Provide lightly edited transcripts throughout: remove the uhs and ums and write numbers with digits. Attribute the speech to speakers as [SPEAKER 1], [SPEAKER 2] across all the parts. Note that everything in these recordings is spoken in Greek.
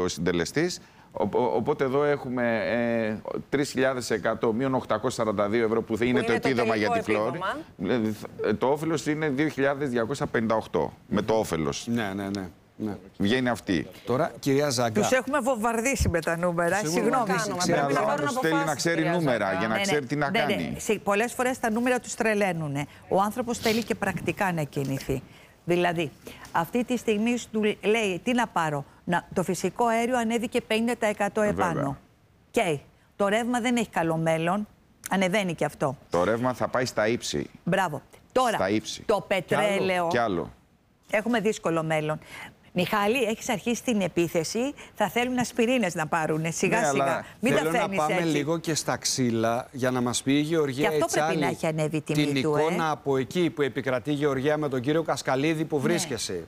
[SPEAKER 1] ο συντελεστής. Οπότε εδώ έχουμε 3.100 μείον 842 ευρώ που είναι το επίδομα για τη Φλόρη. Το όφελος είναι 2.258 με το όφελος.
[SPEAKER 2] Ναι.
[SPEAKER 1] Βγαίνει αυτή.
[SPEAKER 2] Τώρα, κυρία Ζάγκα.
[SPEAKER 3] Τους έχουμε βομβαρδίσει με τα νούμερα. Συγγνώμη.
[SPEAKER 1] Θέλει να ξέρει νούμερα για να ξέρει τι να κάνει.
[SPEAKER 3] Πολλές φορές τα νούμερα τους τρελαίνουν. Ο άνθρωπος θέλει και πρακτικά να κινηθεί. Δηλαδή, αυτή τη στιγμή του λέει τι να πάρω. Το φυσικό αέριο ανέβηκε 50% επάνω. Και το ρεύμα δεν έχει καλό μέλλον. Ανεβαίνει και αυτό.
[SPEAKER 1] Το ρεύμα θα πάει στα ύψη.
[SPEAKER 3] Μπράβο. Τώρα, το πετρέλαιο.
[SPEAKER 1] Κι άλλο.
[SPEAKER 3] Έχουμε δύσκολο μέλλον. Μιχάλη, έχεις αρχίσει την επίθεση. Θα θέλουν ασπιρίνες να πάρουν σιγά-σιγά. Μην τα φέρνεις έτσι.
[SPEAKER 2] Θέλω να πάμε λίγο και στα ξύλα για να μας πει η Γεωργία
[SPEAKER 3] και αυτό πρέπει να έχει ανέβει η τιμή
[SPEAKER 2] την
[SPEAKER 3] του,
[SPEAKER 2] εικόνα από εκεί που επικρατεί η Γεωργία με τον κύριο Κασκαλίδη που βρίσκεσαι.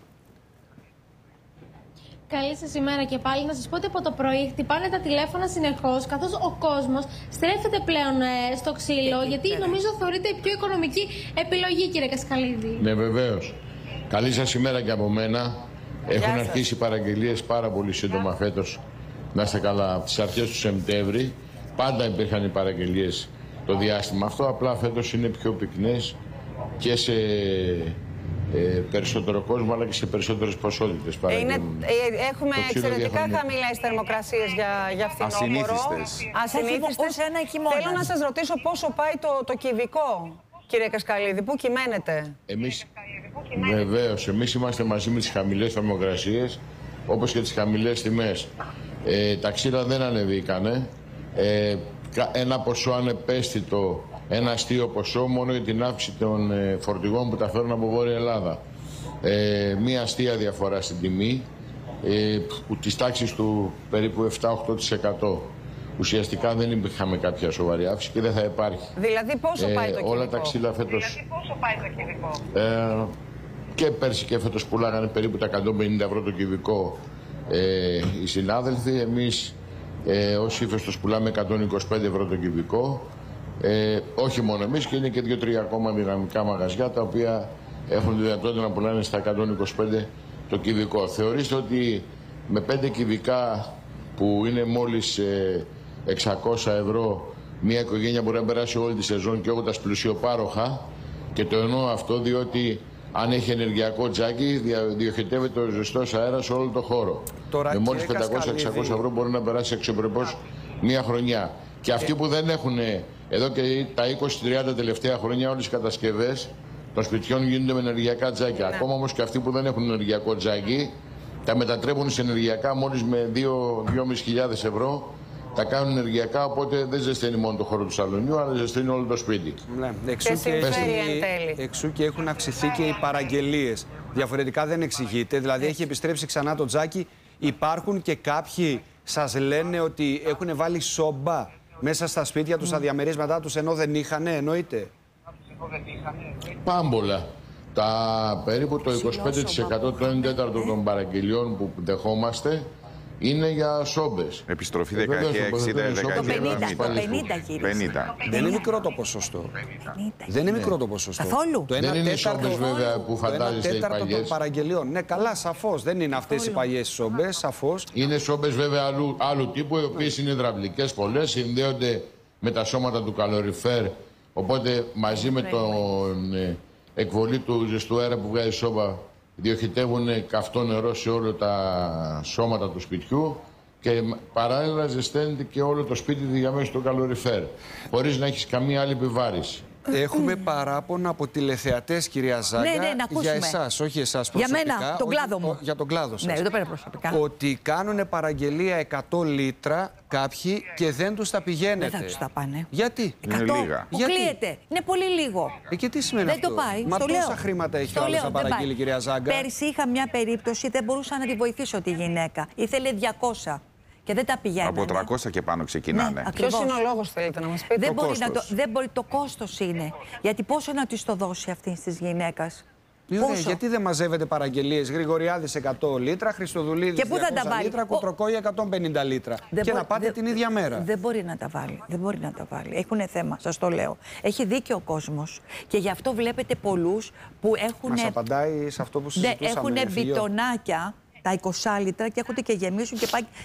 [SPEAKER 4] Καλή σας ημέρα και πάλι. Να σας πω ότι από το πρωί χτυπάνε τα τηλέφωνα συνεχώς, καθώς ο κόσμος στρέφεται πλέον στο ξύλο, γιατί νομίζω θεωρείται η πιο οικονομική επιλογή, κύριε Κασκαλίδη.
[SPEAKER 5] Ναι, βεβαίως. Καλή σας ημέρα και από μένα. Έχουν αρχίσει παραγγελίες πάρα πολύ σύντομα φέτος. Να είστε καλά, από τις αρχές του Σεπτέμβρη. Πάντα υπήρχαν οι παραγγελίες το διάστημα αυτό, απλά φέτος είναι πιο πυκνές και σε περισσότερο κόσμο αλλά και σε περισσότερες ποσότητες.
[SPEAKER 6] Έχουμε εξαιρετικά χαμηλές θερμοκρασίες για φθινόπωρο. Ασυνήθιστες. Θέλω να σας ρωτήσω πόσο πάει το κυβικό, κύριε Κασκαλίδη, πού κυμαίνεται?
[SPEAKER 5] Βεβαίως, εμείς είμαστε μαζί με τις χαμηλές θερμοκρασίες, όπως και τις χαμηλές τιμές. Τα ξύλα δεν ανεβήκανε. Ένα ποσό ανεπαίσθητο, ένα αστείο ποσό μόνο για την αύξηση των φορτηγών που τα φέρνουν από Βόρεια Ελλάδα. Μία αστεία διαφορά στην τιμή, της τάξης του περίπου 7-8%. Ουσιαστικά δεν είχαμε κάποια σοβαρή αύξηση και δεν θα υπάρχει.
[SPEAKER 6] Δηλαδή πόσο πάει το κυβικό?
[SPEAKER 5] Όλα τα ξύλα φέτος... και πέρσι και φέτος πουλάγανε περίπου τα 150 ευρώ το κυβικό οι συνάδελφοι. Εμείς ως Ύφεστος πουλάμε 125 ευρώ το κυβικό. Όχι μόνο εμείς, και είναι και 2-3 ακόμα δυναμικά μαγαζιά τα οποία έχουν τη δυνατότητα να πουλάνε στα 125 το κυβικό. Θεωρήστε ότι με 5 κυβικά που είναι μόλις 600 ευρώ μια οικογένεια μπορεί να περάσει όλη τη σεζόν και όντας πλουσιοπάροχα, και το εννοώ αυτό διότι αν έχει ενεργειακό τζάκι διοχετεύεται ο ζεστός αέρας σε όλο το χώρο.
[SPEAKER 2] Τώρα,
[SPEAKER 5] με μόλις 500-600 ευρώ μπορεί να περάσει αξιοπρεπώς μια χρονιά. Και αυτοί που δεν έχουν, εδώ και τα 20-30 τελευταία χρόνια όλες οι κατασκευές των σπιτιών γίνονται με ενεργειακά τζάκια. Ακόμα όμως και αυτοί που δεν έχουν ενεργειακό τζάκι τα μετατρέπουν σε ενεργειακά μόλις με 2.500 ευρώ. Τα κάνουν ενεργειακά, οπότε δεν ζεσταίνει μόνο το χώρο του σαλονιού, αλλά ζεσταίνει όλο το σπίτι.
[SPEAKER 2] Ναι, εξού και έχουν αυξηθεί και οι παραγγελίες. Διαφορετικά δεν εξηγείται. Δηλαδή έχει επιστρέψει ξανά το τζάκι. Υπάρχουν και κάποιοι σας λένε ότι έχουν βάλει σόμπα μέσα στα σπίτια τους, στα διαμερίσματά τους, ενώ δεν είχαν, εννοείται?
[SPEAKER 5] Πάμπολα. Περίπου το 25% το 1/4 των παραγγελιών που δεχόμαστε είναι για σόμπες.
[SPEAKER 1] Επιστροφή δεκαετία 60, δεκαετία
[SPEAKER 3] 50.
[SPEAKER 2] Δεν είναι μικρό το ποσοστό. Δεν είναι μικρό το ποσοστό.
[SPEAKER 3] Καθόλου.
[SPEAKER 5] Δεν είναι οι σόμπες βέβαια που φαντάζεστε οι παλιές.
[SPEAKER 2] Το 1/4 των παραγγελιών. Ναι, καλά, σαφώς. Δεν είναι αυτές οι παλιές σόμπες, σαφώς.
[SPEAKER 5] Είναι σόμπες βέβαια άλλου τύπου, οι οποίες είναι υδραυλικές πολλές, συνδέονται με τα σώματα του καλοριφέρ. Οπότε μαζί με τον εκβολή του ζεστού αέρα που βγάζει η σόμπα διοχετεύουν καυτό νερό σε όλα τα σώματα του σπιτιού και παράλληλα ζεσταίνεται και όλο το σπίτι διαμέσου του καλοριφέρ, χωρίς να έχεις καμία άλλη επιβάρηση.
[SPEAKER 2] Έχουμε παράπονα από τηλεθεατές, κυρία Ζάγκα, για εσάς, όχι εσάς προσωπικά.
[SPEAKER 3] Για μένα, τον κλάδο μου.
[SPEAKER 2] Για τον κλάδο σας.
[SPEAKER 3] Ναι, δεν το παίρνω προσωπικά.
[SPEAKER 2] Ότι κάνουν παραγγελία 100 λίτρα κάποιοι και δεν τους τα πηγαίνετε.
[SPEAKER 3] Δεν θα τους τα πάνε.
[SPEAKER 2] Γιατί?
[SPEAKER 3] 100. Αποκλείεται. Είναι πολύ λίγο.
[SPEAKER 2] Και τι σημαίνει
[SPEAKER 3] δεν
[SPEAKER 2] αυτό?
[SPEAKER 3] Το πάει.
[SPEAKER 2] Μα
[SPEAKER 3] στο
[SPEAKER 2] τόσα
[SPEAKER 3] λέω.
[SPEAKER 2] χρήματα έχει ο άλλος να παραγγείλει, κυρία Ζάγκα?
[SPEAKER 3] Πέρσι είχα μια περίπτωση, δεν μπορούσα να τη βοηθήσω τη γυναίκα. Ήθελε 200. Και δεν τα πηγαίνανε.
[SPEAKER 1] Από 300 και πάνω ξεκινάνε.
[SPEAKER 3] Ναι,
[SPEAKER 6] ποιος είναι ο λόγος, θέλετε να μας πείτε?
[SPEAKER 3] Δεν μπορεί, το κόστος είναι. Γιατί πόσο να της το δώσει αυτή της γυναίκας?
[SPEAKER 2] Γιατί δεν μαζεύετε παραγγελίες? Γρηγοριάδης 100 λίτρα, Χριστοδουλίδης 200 λίτρα, Κουτροκόη 150 λίτρα. Και να πάτε την ίδια μέρα.
[SPEAKER 3] Δεν μπορεί να τα βάλει. Δεν μπορεί να τα βάλει. Έχουν θέμα, σας το λέω. Έχει δίκιο ο κόσμος. Και γι' αυτό βλέπετε πολλούς που έχουν.
[SPEAKER 2] Μας απαντάει σε αυτό που συζητούσαμε.
[SPEAKER 3] Έχουν μπιτονάκια. Τα 20 λίτρα και έρχονται και γεμίσουν και πάει